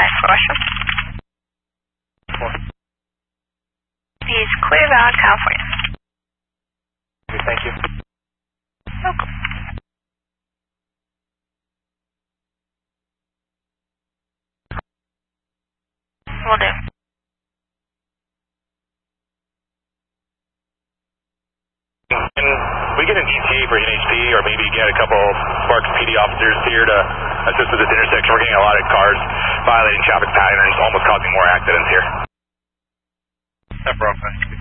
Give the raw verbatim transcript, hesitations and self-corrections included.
Next question. He's clear out, California. Okay, thank you. Welcome. Will do. Can we get an E T A for N H P, or maybe get a couple Sparks P D officers here to assist with this intersection? We're getting a lot of cars violating traffic patterns, almost causing more accidents here. Step